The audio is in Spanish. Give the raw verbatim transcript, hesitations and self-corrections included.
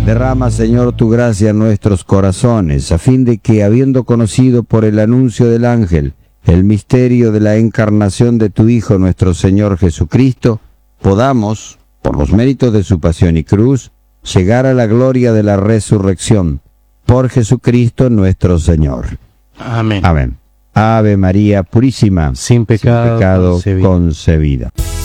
Derrama, Señor, tu gracia en nuestros corazones, a fin de que, habiendo conocido por el anuncio del ángel el misterio de la encarnación de tu Hijo, nuestro Señor Jesucristo, podamos, por los méritos de su pasión y cruz, llegar a la gloria de la resurrección. Por Jesucristo nuestro Señor. Amén. Amén. Ave María Purísima, Sin pecado, sin pecado concebida. concebida.